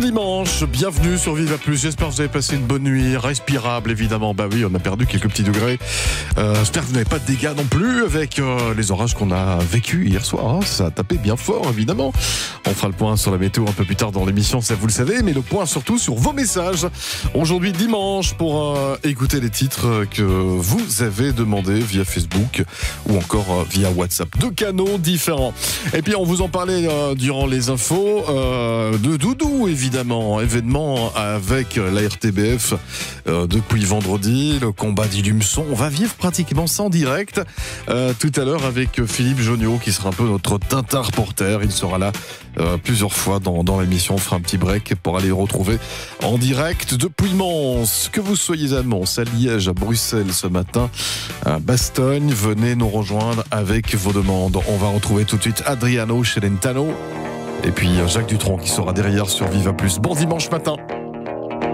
Dimanche, bienvenue sur Viva Plus. J'espère que vous avez passé une bonne nuit, respirable évidemment. Bah oui, on a perdu quelques petits degrés. J'espère que vous n'avez pas de dégâts non plus avec les orages qu'on a vécu hier soir. Hein. Ça a tapé bien fort évidemment. On fera le point sur la météo un peu plus tard dans l'émission, ça vous le savez, mais le point surtout sur vos messages. Aujourd'hui dimanche pour écouter les titres que vous avez demandés via Facebook ou encore via WhatsApp. Deux canaux différents. Et puis on vous en parlait durant les infos de Doudou évidemment. Événement avec la RTBF depuis vendredi, le combat d'Ilumson. On va vivre pratiquement ça en direct tout à l'heure avec Philippe Jonniot qui sera un peu notre Tintin reporter. Il sera là plusieurs fois dans l'émission. On fera un petit break pour aller le retrouver en direct depuis Mons. Que vous soyez à Mons, à Liège, à Bruxelles ce matin, à Bastogne, venez nous rejoindre avec vos demandes. On va retrouver tout de suite Adriano Celentano. Et puis Jacques Dutronc qui sera derrière sur Viva Plus. Bon dimanche matin.